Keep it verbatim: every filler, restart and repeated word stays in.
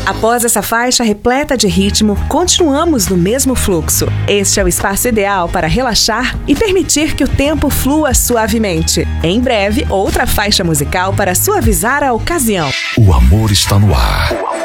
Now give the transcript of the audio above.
Após essa faixa repleta de ritmo, continuamos no mesmo fluxo. Este é o espaço ideal para relaxar e permitir que o tempo flua suavemente. Em breve, outra faixa musical para suavizar a ocasião. O amor está no ar.